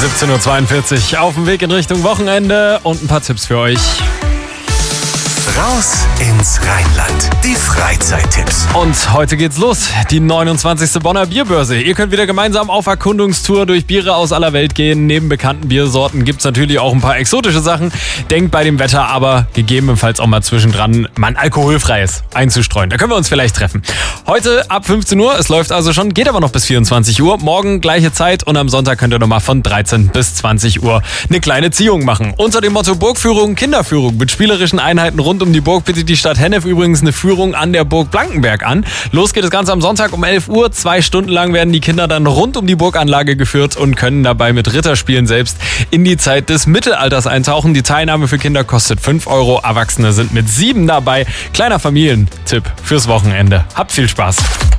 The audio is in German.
17:42 Uhr auf dem Weg in Richtung Wochenende und ein paar Tipps für euch. Raus ins Rheinland. Die Freizeittipps. Und heute geht's los. Die 29. Bonner Bierbörse. Ihr könnt wieder gemeinsam auf Erkundungstour durch Biere aus aller Welt gehen. Neben bekannten Biersorten gibt's natürlich auch ein paar exotische Sachen. Denkt bei dem Wetter aber gegebenenfalls auch mal zwischendran mal ein alkoholfreies einzustreuen. Da können wir uns vielleicht treffen. Heute ab 15 Uhr. Es läuft also schon, geht aber noch bis 24 Uhr. Morgen gleiche Zeit und am Sonntag könnt ihr nochmal von 13 bis 20 Uhr eine kleine Ziehung machen. Unter dem Motto Burgführung, Kinderführung mit spielerischen Einheiten rund um die Burg bietet die Stadt Hennef übrigens eine Führung an der Burg Blankenberg an. Los geht das Ganze am Sonntag um 11 Uhr. 2 Stunden lang werden die Kinder dann rund um die Burganlage geführt und können dabei mit Ritterspielen selbst in die Zeit des Mittelalters eintauchen. Die Teilnahme für Kinder kostet 5 Euro. Erwachsene sind mit 7 dabei. Kleiner Familientipp fürs Wochenende. Habt viel Spaß.